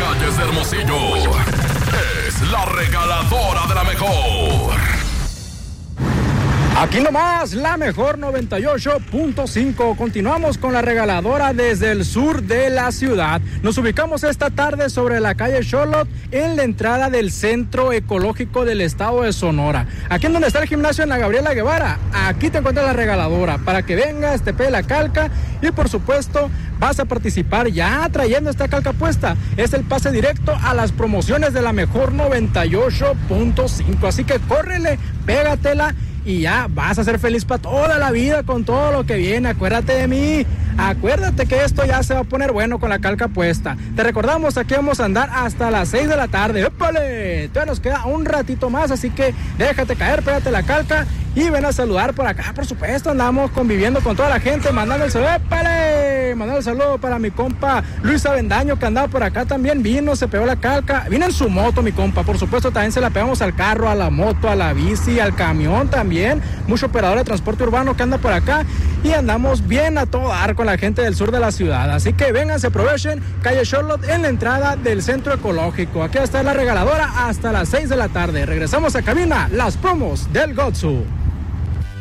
calles de Hermosillo. Es la regaladora de la mejor. Aquí nomás, la mejor 98.5. Continuamos con la regaladora desde el sur de la ciudad. Nos ubicamos esta tarde sobre la calle Charlotte, en la entrada del Centro Ecológico del Estado de Sonora. Aquí en donde está el gimnasio en la Gabriela Guevara, aquí te encuentras la regaladora, para que vengas, te pegue la calca y por supuesto vas a participar ya trayendo esta calca puesta. Es el pase directo a las promociones de la mejor 98.5. Así que córrele, pégatela y ya vas a ser feliz para toda la vida con todo lo que viene. Acuérdate de mí, acuérdate que esto ya se va a poner bueno con la calca puesta. Te recordamos, aquí vamos a andar hasta las 6 de la tarde. ¡Épale! Todavía nos queda un ratito más, así que déjate caer, pégate la calca y ven a saludar por acá. Por supuesto, andamos conviviendo con toda la gente, mandando el saludo. ¡Épale! Mandando el saludo para mi compa Luis Avendaño, que andaba por acá también. Vino, se pegó la calca, vino en su moto, mi compa. Por supuesto, también se la pegamos al carro, a la moto, a la bici, al camión también. Mucho operador de transporte urbano que anda por acá y andamos bien a todo dar con la gente del sur de la ciudad. Así que vénganse, aprovechen, calle Charlotte en la entrada del Centro Ecológico. Aquí está la regaladora hasta las 6 de la tarde. Regresamos a cabina, las promos del Gotsu.